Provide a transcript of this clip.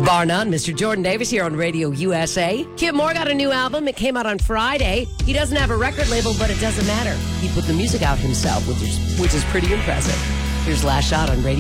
Bar none, Mr. Jordan Davis here on Radio USA. Kip Moore got a new album. It came out on Friday. He doesn't have a record label, but it doesn't matter. He put the music out himself, which is pretty impressive. Here's Last Shot on Radio